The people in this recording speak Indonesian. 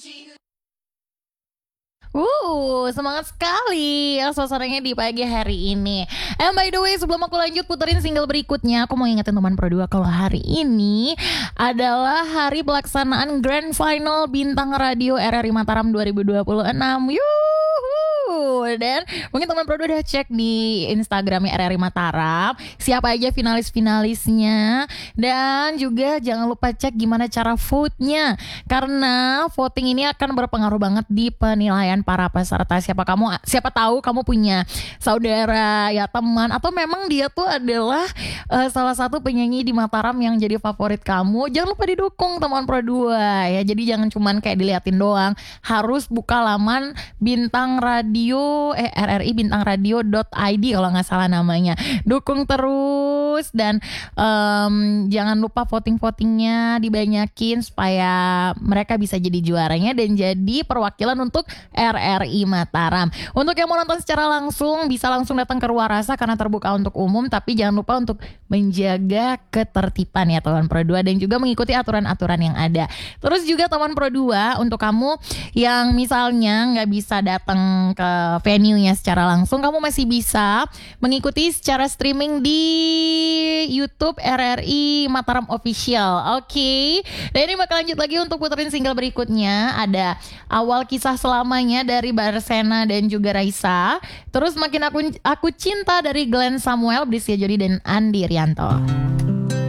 Semangat sekali ya suasananya di pagi hari ini. And by the way, sebelum aku lanjut puterin single berikutnya, aku mau ingetin teman Pro 2 kalau hari ini adalah hari pelaksanaan Grand Final Bintang Radio RRI Mataram 2026. Dan mungkin teman Pro 2 udah cek di Instagramnya RRI Mataram siapa aja finalis-finalisnya. Dan juga jangan lupa cek gimana cara vote-nya, karena voting ini akan berpengaruh banget di penilaian para peserta. Siapa tahu kamu punya saudara ya, teman, atau memang dia tuh adalah salah satu penyanyi di Mataram yang jadi favorit kamu. Jangan lupa didukung teman Pro 2 ya. Jadi jangan cuman kayak diliatin doang, harus buka laman Bintang Radio RRI bintangradio.id kalau nggak salah namanya. Dukung terus dan jangan lupa votingnya dibanyakin supaya mereka bisa jadi juaranya dan jadi perwakilan untuk RRI Mataram. Untuk yang mau nonton secara langsung bisa langsung datang ke Ruarasa karena terbuka untuk umum, tapi jangan lupa untuk menjaga ketertiban ya teman Pro 2 dan juga mengikuti aturan-aturan yang ada. Terus juga teman Pro 2, untuk kamu yang misalnya nggak bisa datang ke venue-nya secara langsung, kamu masih bisa mengikuti secara streaming di YouTube RRI Mataram Official. Oke. Dan ini bakal lanjut lagi untuk puterin single berikutnya. Ada Awal Kisah Selamanya dari Barsena dan juga Raisa. Terus Makin Aku Cinta dari Glenn Samuel, Brisia Jody dan Andi Rianto.